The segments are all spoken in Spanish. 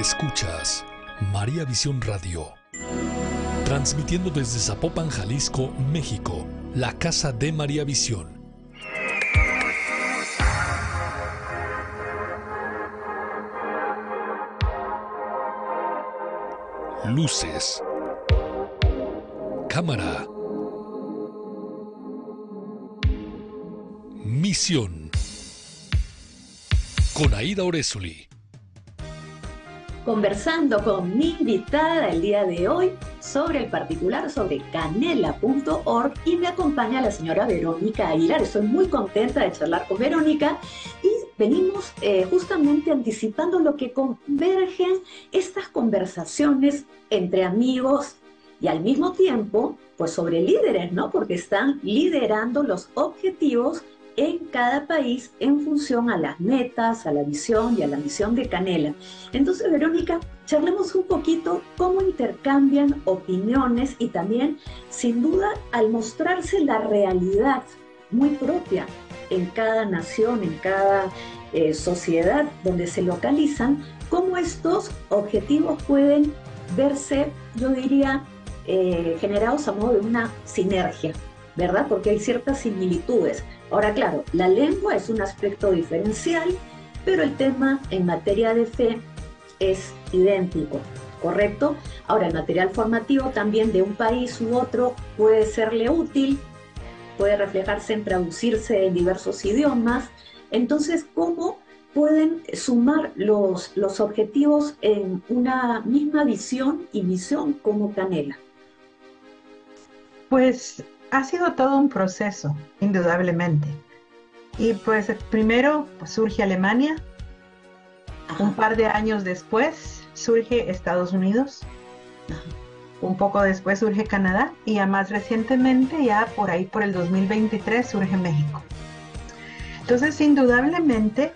Escuchas María Visión Radio, transmitiendo desde Zapopan, Jalisco, México, la casa de María Visión. Luces, cámara, misión, con Aida Orezuli. Conversando con mi invitada el día de hoy sobre el particular, sobre canela.org, y me acompaña la señora Verónica Aguilar. Estoy muy contenta de charlar con Verónica y venimos justamente anticipando lo que convergen estas conversaciones entre amigos y al mismo tiempo pues sobre líderes, ¿no? Porque están liderando los objetivos en cada país en función a las metas, a la visión y a la misión de Canela. Entonces, Verónica, charlemos un poquito cómo intercambian opiniones y también, sin duda, al mostrarse la realidad muy propia en cada nación, en cada sociedad donde se localizan, cómo estos objetivos pueden verse, yo diría, generados a modo de una sinergia, ¿verdad? Porque hay ciertas similitudes. Ahora, claro, la lengua es un aspecto diferencial, pero el tema en materia de fe es idéntico, ¿correcto? Ahora, el material formativo también de un país u otro puede serle útil, puede reflejarse en traducirse en diversos idiomas. Entonces, ¿cómo pueden sumar los objetivos en una misma visión y misión como Canela? Pues ha sido todo un proceso, indudablemente. Y pues primero pues, surge Alemania. Ajá. Un par de años después surge Estados Unidos. Ajá. Un poco después surge Canadá y ya más recientemente, ya por ahí por el 2023, surge México. Entonces, indudablemente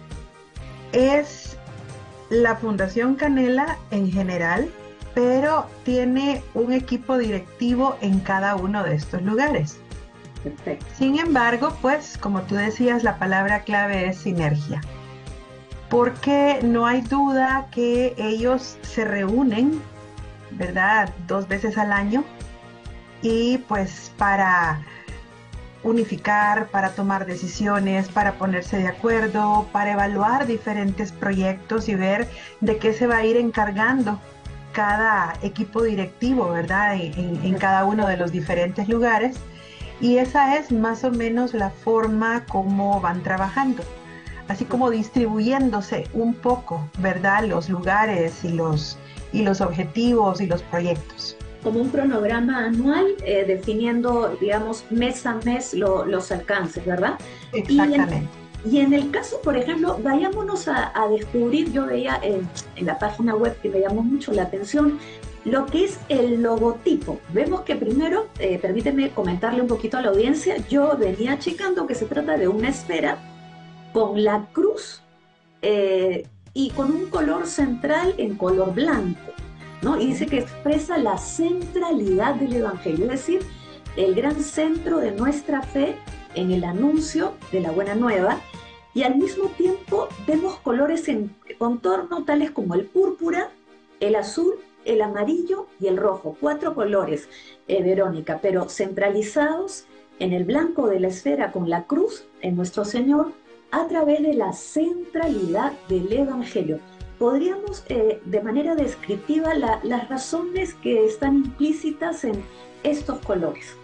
es la Fundación Canela en general, pero tiene un equipo directivo en cada uno de estos lugares. Perfecto. Sin embargo, pues, como tú decías, la palabra clave es sinergia. Porque no hay duda que ellos se reúnen, ¿verdad?, 2 veces al año y pues para unificar, para tomar decisiones, para ponerse de acuerdo, para evaluar diferentes proyectos y ver de qué se va a ir encargando cada equipo directivo, ¿verdad?, en cada uno de los diferentes lugares. Y esa es más o menos la forma como van trabajando, así como distribuyéndose un poco, ¿verdad?, los lugares y los objetivos y los proyectos. Como un cronograma anual, definiendo, digamos, mes a mes los alcances, ¿verdad? Exactamente. Y en el caso, por ejemplo, vayámonos a descubrir, yo veía en la página web que me llamó mucho la atención, lo que es el logotipo. Vemos que primero, permíteme comentarle un poquito a la audiencia, yo venía checando que se trata de una esfera con la cruz y con un color central en color blanco, ¿no? Y dice que expresa la centralidad del Evangelio, es decir, el gran centro de nuestra fe en el anuncio de la buena nueva, y al mismo tiempo vemos colores en contorno tales como el púrpura, el azul, el amarillo y el rojo, 4 colores, Verónica, pero centralizados en el blanco de la esfera con la cruz en nuestro Señor a través de la centralidad del Evangelio. ¿Podríamos, de manera descriptiva, las razones que están implícitas en estos colores?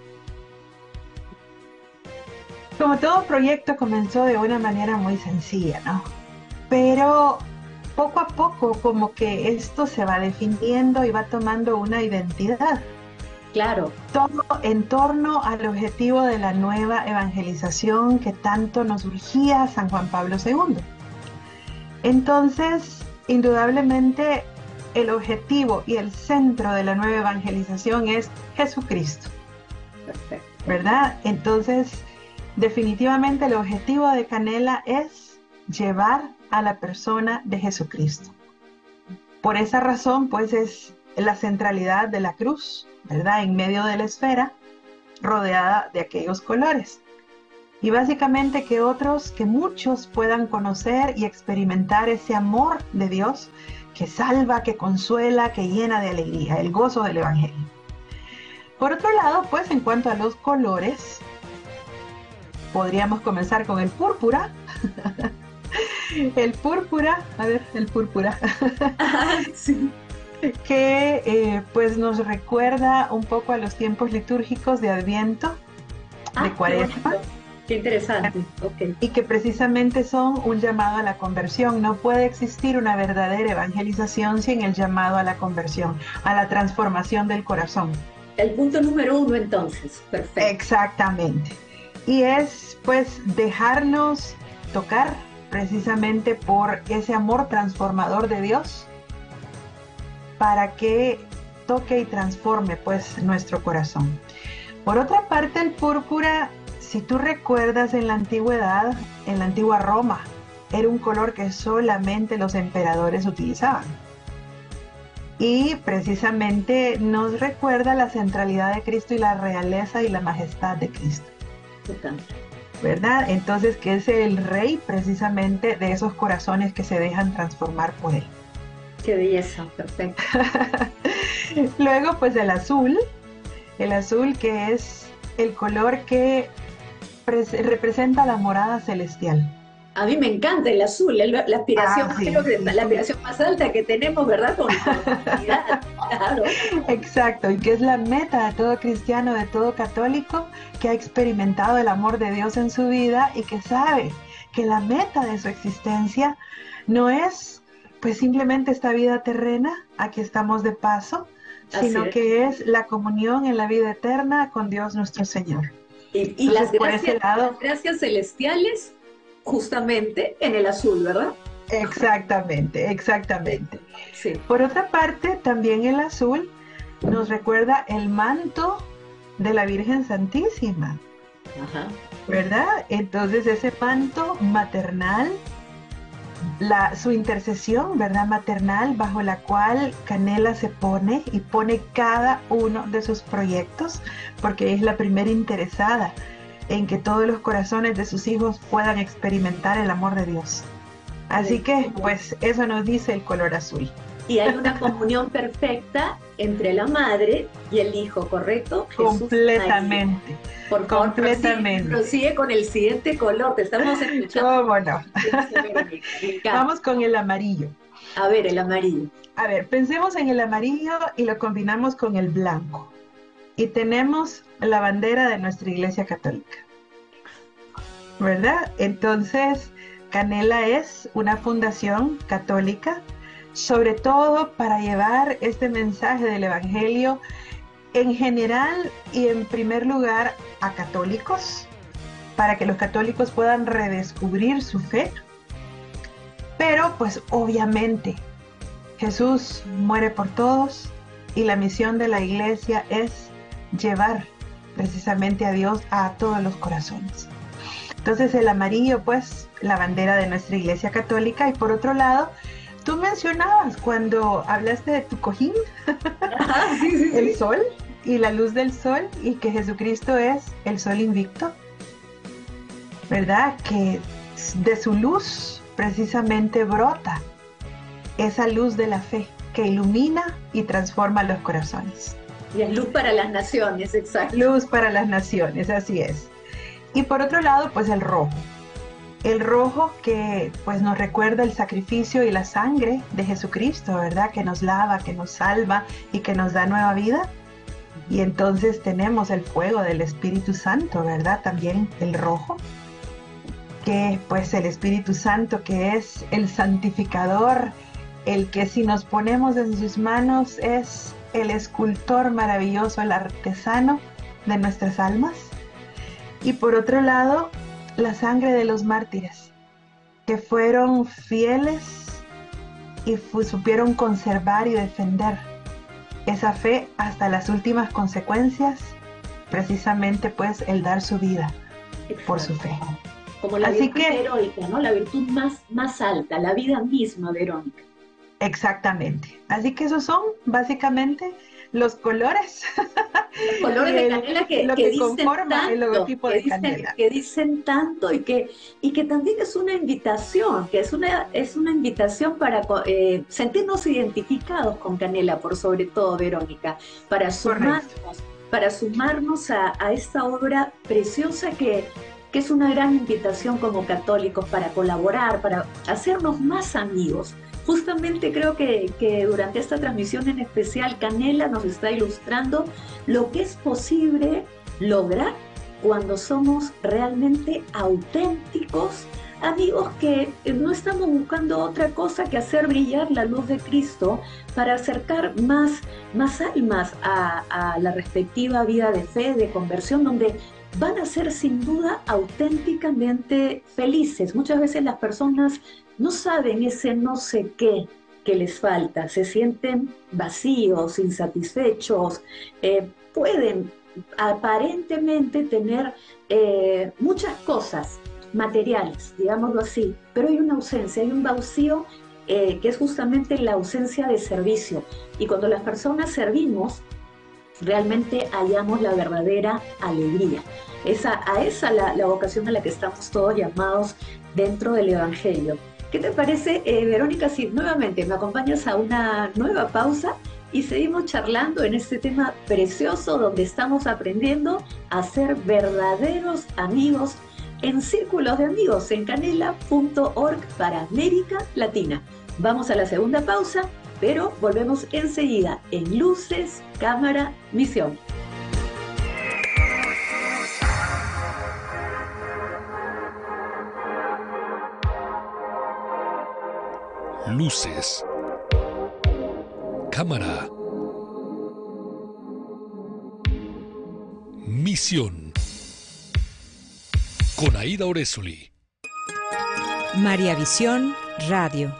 Como todo proyecto comenzó de una manera muy sencilla, ¿no? Pero poco a poco como que esto se va definiendo y va tomando una identidad. Claro. Todo en torno al objetivo de la nueva evangelización que tanto nos urgía San Juan Pablo II. Entonces, indudablemente, el objetivo y el centro de la nueva evangelización es Jesucristo. Perfecto. ¿Verdad? Entonces, definitivamente el objetivo de Canela es llevar a la persona de Jesucristo. Por esa razón, pues es la centralidad de la cruz, ¿verdad?, en medio de la esfera, rodeada de aquellos colores. Y básicamente que muchos puedan conocer y experimentar ese amor de Dios que salva, que consuela, que llena de alegría, el gozo del Evangelio. Por otro lado, pues en cuanto a los colores, podríamos comenzar con el púrpura. El púrpura, Sí. que pues nos recuerda un poco a los tiempos litúrgicos de Adviento, de Cuaresma. Qué interesante. Okay. Y que precisamente son un llamado a la conversión. No puede existir una verdadera evangelización sin el llamado a la conversión, a la transformación del corazón. El punto número 1 entonces, perfecto. Exactamente. Y es pues dejarnos tocar precisamente por ese amor transformador de Dios para que toque y transforme pues nuestro corazón. Por otra parte, el púrpura, si tú recuerdas en la antigüedad, en la antigua Roma, era un color que solamente los emperadores utilizaban. Y precisamente nos recuerda la centralidad de Cristo y la realeza y la majestad de Cristo. Total. ¿Verdad? Entonces, que es el rey precisamente de esos corazones que se dejan transformar por él. Qué belleza, perfecto. Luego, pues el azul que es el color que representa la morada celestial. A mí me encanta el azul, la aspiración, sí, creo que sí, la aspiración más alta que tenemos, ¿verdad? Con la humanidad, claro. Exacto, y que es la meta de todo cristiano, de todo católico que ha experimentado el amor de Dios en su vida y que sabe que la meta de su existencia no es pues simplemente esta vida terrena, aquí estamos de paso, sino que es la comunión en la vida eterna con Dios nuestro Señor. Y las gracias celestiales justamente en el azul, ¿verdad? Exactamente. Sí. Por otra parte, también el azul nos recuerda el manto de la Virgen Santísima. Ajá. ¿Verdad? Entonces ese manto maternal, su intercesión, ¿verdad? Maternal, bajo la cual Canela se pone y pone cada uno de sus proyectos, porque es la primera interesada en que todos los corazones de sus hijos puedan experimentar el amor de Dios. Así que, pues, eso nos dice el color azul. Y hay una comunión perfecta entre la madre y el hijo, ¿correcto? Completamente. Por favor, completamente. Prosigue con el siguiente color, te estamos escuchando. ¿Cómo no? Vamos con el amarillo. A ver, el amarillo. A ver, pensemos en el amarillo y lo combinamos con el blanco. Y tenemos la bandera de nuestra Iglesia Católica, ¿verdad? Entonces, Canela es una fundación católica, sobre todo para llevar este mensaje del Evangelio en general y en primer lugar a católicos, para que los católicos puedan redescubrir su fe. Pero pues obviamente Jesús muere por todos y la misión de la Iglesia es llevar precisamente a Dios a todos los corazones. Entonces el amarillo, pues, la bandera de nuestra Iglesia Católica. Y por otro lado, tú mencionabas cuando hablaste de tu cojín, el sol y la luz del sol, y que Jesucristo es el sol invicto, ¿verdad? Que de su luz precisamente brota esa luz de la fe que ilumina y transforma los corazones. Y es luz para las naciones, exacto. Luz para las naciones, así es. Y por otro lado, pues el rojo. El rojo que pues nos recuerda el sacrificio y la sangre de Jesucristo, ¿verdad? Que nos lava, que nos salva y que nos da nueva vida. Y entonces tenemos el fuego del Espíritu Santo, ¿verdad? También el rojo. Que pues el Espíritu Santo, que es el santificador, el que si nos ponemos en sus manos es el escultor maravilloso, el artesano de nuestras almas. Y por otro lado, la sangre de los mártires, que fueron fieles y supieron conservar y defender esa fe hasta las últimas consecuencias, precisamente pues el dar su vida por su fe. Como la virtud heroica, ¿no? La virtud más alta, la vida misma, Verónica. Exactamente. Así que esos son básicamente los colores. Los colores de canela que dicen conforma tanto, el logotipo de canela. que dicen tanto y que también es una invitación, que es una invitación para sentirnos identificados con canela, por sobre todo, Verónica, para sumarnos a esta obra preciosa que es una gran invitación como católicos para colaborar, para hacernos más amigos. Justamente creo que durante esta transmisión en especial, Canela nos está ilustrando lo que es posible lograr cuando somos realmente auténticos, amigos que no estamos buscando otra cosa que hacer brillar la luz de Cristo para acercar más almas a la respectiva vida de fe, de conversión, donde van a ser sin duda auténticamente felices. Muchas veces las personas no saben ese no sé qué que les falta, se sienten vacíos, insatisfechos, pueden aparentemente tener muchas cosas materiales, digámoslo así, pero hay una ausencia, hay un vacío que es justamente la ausencia de servicio. Y cuando las personas servimos, realmente hallamos la verdadera alegría. A esa la vocación a la que estamos todos llamados dentro del Evangelio. ¿Qué te parece, Verónica, si nuevamente me acompañas a una nueva pausa y seguimos charlando en este tema precioso donde estamos aprendiendo a ser verdaderos amigos en círculos de amigos en canela.org para América Latina? Vamos a la segunda pausa, pero volvemos enseguida en Luces, Cámara, Misión. Luces, Cámara, Misión, con Aida Orezuli. María Visión Radio.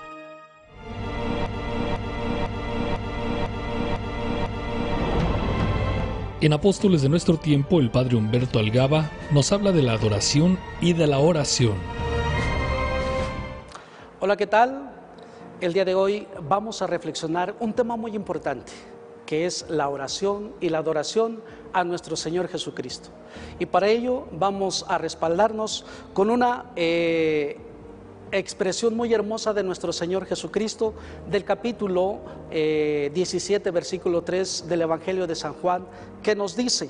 En Apóstoles de nuestro tiempo, el padre Humberto Algaba nos habla de la adoración y de la oración. Hola, ¿qué tal? El día de hoy vamos a reflexionar un tema muy importante, que es la oración y la adoración a nuestro Señor Jesucristo. Y para ello vamos a respaldarnos con una expresión muy hermosa de nuestro Señor Jesucristo del capítulo 17, versículo 3 del Evangelio de San Juan, que nos dice: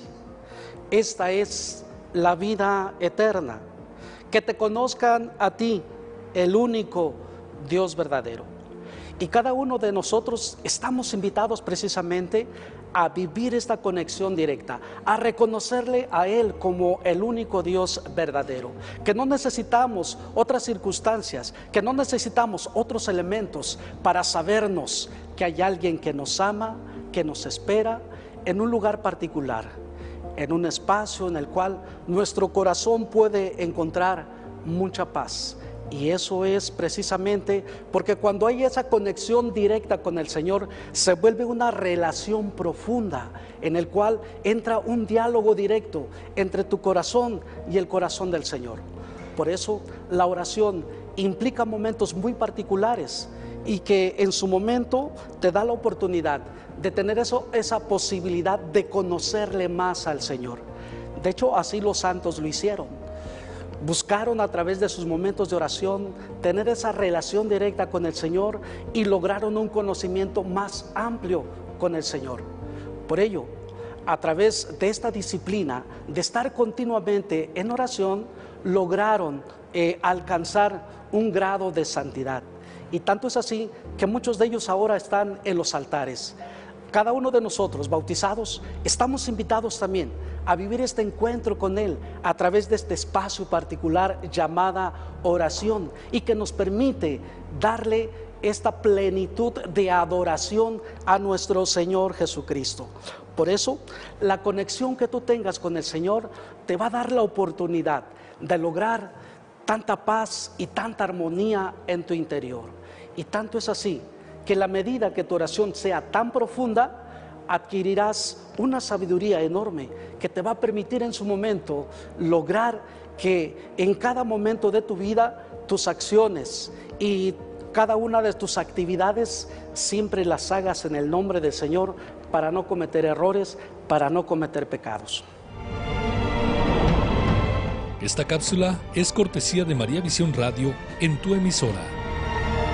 esta es la vida eterna, que te conozcan a ti, el único Dios verdadero. Y cada uno de nosotros estamos invitados precisamente a vivir esta conexión directa, a reconocerle a Él como el único Dios verdadero, que no necesitamos otras circunstancias, que no necesitamos otros elementos para sabernos que hay alguien que nos ama, que nos espera en un lugar particular, en un espacio en el cual nuestro corazón puede encontrar mucha paz. Y eso es precisamente porque cuando hay esa conexión directa con el Señor, se vuelve una relación profunda en el cual entra un diálogo directo entre tu corazón y el corazón del Señor. Por eso la oración implica momentos muy particulares y que en su momento te da la oportunidad de tener esa posibilidad de conocerle más al Señor. De hecho, así los santos lo hicieron. Buscaron a través de sus momentos de oración tener esa relación directa con el Señor y lograron un conocimiento más amplio con el Señor. Por ello, a través de esta disciplina de estar continuamente en oración, lograron alcanzar un grado de santidad. Y tanto es así que muchos de ellos ahora están en los altares. Cada uno de nosotros, bautizados, estamos invitados también a vivir este encuentro con Él a través de este espacio particular llamada oración, y que nos permite darle esta plenitud de adoración a nuestro Señor Jesucristo. Por eso, la conexión que tú tengas con el Señor te va a dar la oportunidad de lograr tanta paz y tanta armonía en tu interior. Y tanto es así que en la medida que tu oración sea tan profunda, adquirirás una sabiduría enorme que te va a permitir en su momento lograr que en cada momento de tu vida tus acciones y cada una de tus actividades siempre las hagas en el nombre del Señor, para no cometer errores, para no cometer pecados. Esta cápsula es cortesía de María Visión Radio en tu emisora.